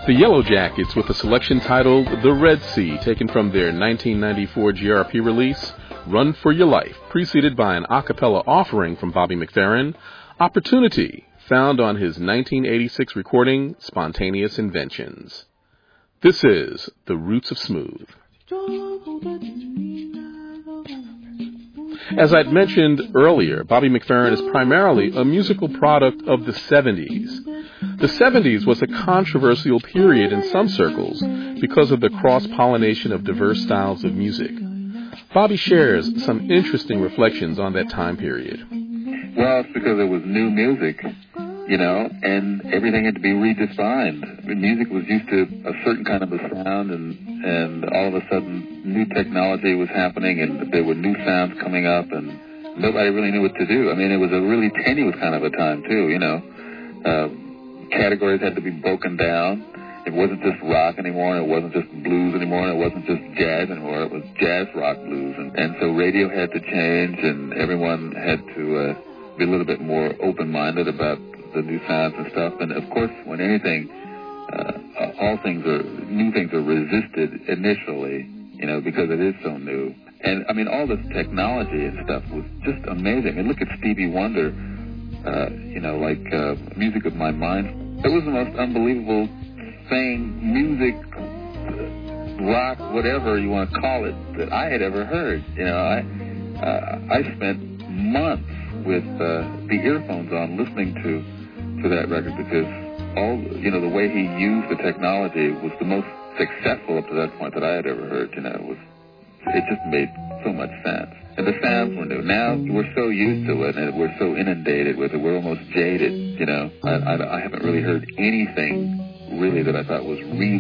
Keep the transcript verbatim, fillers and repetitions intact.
The Yellow Jackets with a selection titled The Red Sea, taken from their nineteen ninety-four G R P release, Run for Your Life, preceded by an a cappella offering from Bobby McFerrin, Opportunity, found on his nineteen eighty-six recording, Spontaneous Inventions. This is The Roots of Smooth. As I'd mentioned earlier, Bobby McFerrin is primarily a musical product of the seventies. The seventies was a controversial period in some circles because of the cross-pollination of diverse styles of music. Bobby shares some interesting reflections on that time period. Well, it's because it was new music, you know, and everything had to be redefined. Music was used to a certain kind of a sound, and, and all of a sudden new technology was happening, and there were new sounds coming up, and nobody really knew what to do. I mean, it was a really tenuous kind of a time, too, you know. Uh, categories had to be broken down. It wasn't just rock anymore, and it wasn't just blues anymore, and it wasn't just jazz anymore. It was jazz, rock, blues. And, and so radio had to change, and everyone had to uh, be a little bit more open-minded about the new sounds and stuff. And, of course, when anything, uh, all things are, new things are resisted initially, you know, because it is so new. And, I mean, all this technology and stuff was just amazing. I mean, look at Stevie Wonder, uh, you know, like uh, Music of My Mind. It was the most unbelievable thing, music, rock, whatever you want to call it, that I had ever heard. You know, I uh, I spent months with uh, the earphones on listening to to that record because all you know the way he used the technology was the most successful up to that point that I had ever heard. You know, it was it just made so much sense. And the sounds were new. Now we're so used to it, and we're so inundated with it, we're almost jaded, you know. I, I, I haven't really heard anything, really, that I thought was really